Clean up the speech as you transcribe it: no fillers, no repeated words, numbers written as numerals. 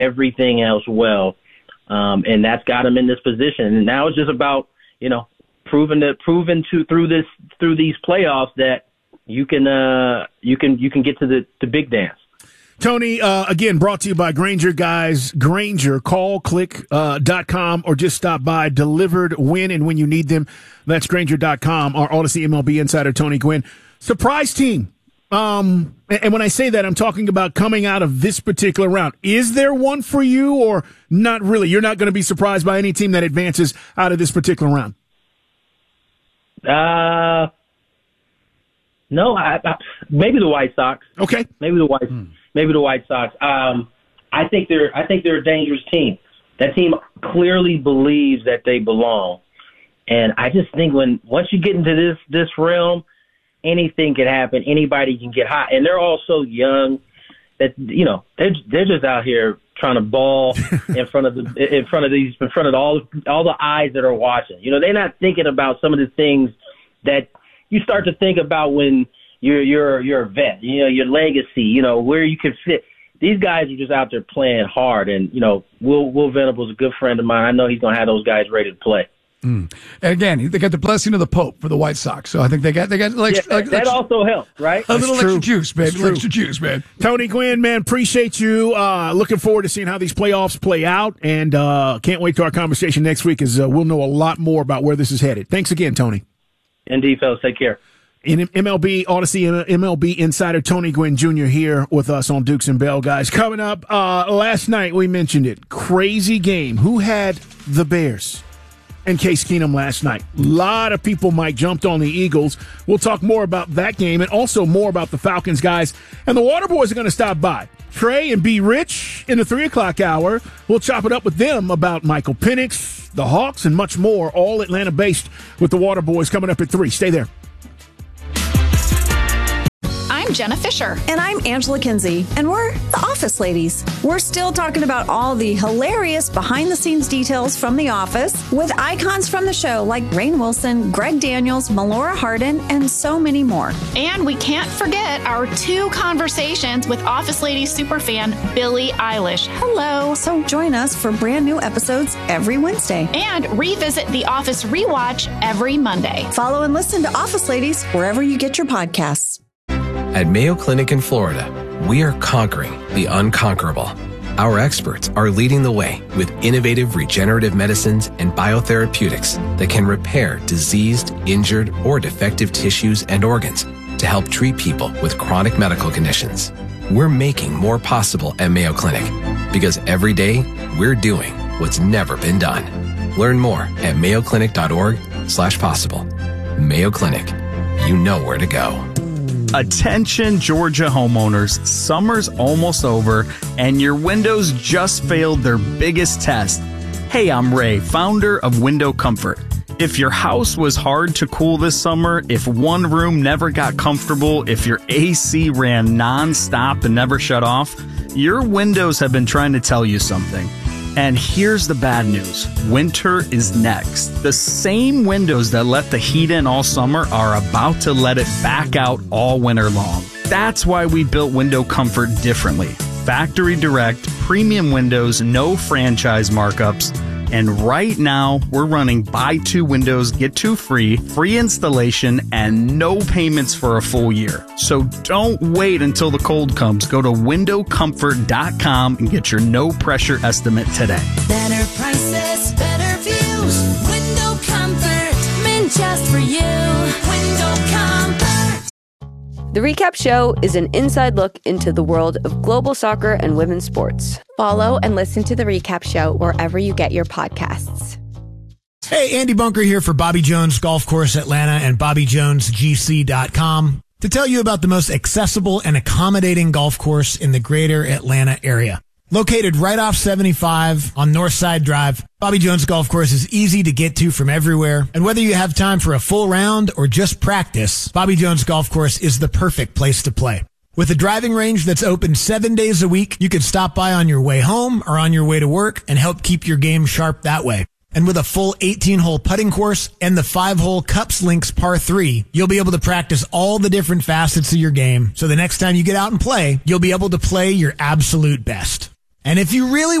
everything else well. And that's got him in this position. And now it's just about, proving through these playoffs that you can get to the big dance. Tony, again, brought to you by Grainger, guys. Grainger, call, click.com, or just stop by. Delivered when and when you need them. That's Grainger.com. Our Odyssey MLB insider, Tony Gwynn. Surprise team. And when I say that, I'm talking about coming out of this particular round. Is there one for you or not really? You're not going to be surprised by any team that advances out of this particular round? No, maybe the White Sox. Okay. Maybe the White Sox. I think they're a dangerous team. That team clearly believes that they belong. And I just think once you get into this realm, anything can happen. Anybody can get hot, and they're all so young that they're just out here trying to ball in front of all the eyes that are watching. They're not thinking about some of the things that you start to think about when you're a vet. Your legacy. Where you can fit. These guys are just out there playing hard, and Will Venable's a good friend of mine. I know he's going to have those guys ready to play. And again, they got the blessing of the Pope for the White Sox, so I think they got that also helps, right? A little extra juice, baby. Extra juice, man. Tony Gwynn, man, appreciate you. Looking forward to seeing how these playoffs play out, and can't wait to our conversation next week, as we'll know a lot more about where this is headed. Thanks again, Tony. Indeed, fellas. Take care. In MLB Odyssey, MLB insider Tony Gwynn Jr. here with us on Dukes and Bell, guys. Coming up, last night we mentioned it. Crazy game. Who had the Bears? And Case Keenum last night. A lot of people, Mike, jumped on the Eagles. We'll talk more about that game and also more about the Falcons, guys. And the Water Boys are going to stop by. Trey and B. Rich in the 3 o'clock hour. We'll chop it up with them about Michael Penix, the Hawks, and much more. All Atlanta-based with the Water Boys coming up at 3. Stay there. I'm Jenna Fisher. And I'm Angela Kinsey. And we're the Office Ladies. We're still talking about all the hilarious behind-the-scenes details from The Office with icons from the show like Rainn Wilson, Greg Daniels, Melora Hardin, and so many more. And we can't forget our 2 conversations with Office Ladies superfan Billie Eilish. Hello. So join us for brand new episodes every Wednesday. And revisit The Office Rewatch every Monday. Follow and listen to Office Ladies wherever you get your podcasts. At Mayo Clinic in Florida, we are conquering the unconquerable. Our experts are leading the way with innovative regenerative medicines and biotherapeutics that can repair diseased, injured, or defective tissues and organs to help treat people with chronic medical conditions. We're making more possible at Mayo Clinic because every day we're doing what's never been done. Learn more at mayoclinic.org/possible. Mayo Clinic. You know where to go. Attention Georgia homeowners, summer's almost over and your windows just failed their biggest test. Hey, I'm Ray, founder of Window Comfort. If your house was hard to cool this summer, if one room never got comfortable, if your AC ran nonstop and never shut off, your windows have been trying to tell you something. And here's the bad news. Winter is next. The same windows that let the heat in all summer are about to let it back out all winter long. That's why we built Window Comfort differently. Factory direct, premium windows, no franchise markups. And right now, we're running buy 2 windows, get 2 free, free installation, and no payments for a full year. So don't wait until the cold comes. Go to windowcomfort.com and get your no-pressure estimate today. Better prices, better views. Window Comfort, meant just for you. Window Comfort. The Recap Show is an inside look into the world of global soccer and women's sports. Follow and listen to The Recap Show wherever you get your podcasts. Hey, Andy Bunker here for Bobby Jones Golf Course Atlanta and BobbyJonesGC.com to tell you about the most accessible and accommodating golf course in the greater Atlanta area. Located right off 75 on Northside Drive, Bobby Jones Golf Course is easy to get to from everywhere. And whether you have time for a full round or just practice, Bobby Jones Golf Course is the perfect place to play. With a driving range that's open 7 days a week, you can stop by on your way home or on your way to work and help keep your game sharp that way. And with a full 18-hole putting course and the 5-hole Cups Links Par 3, you'll be able to practice all the different facets of your game. So the next time you get out and play, you'll be able to play your absolute best. And if you really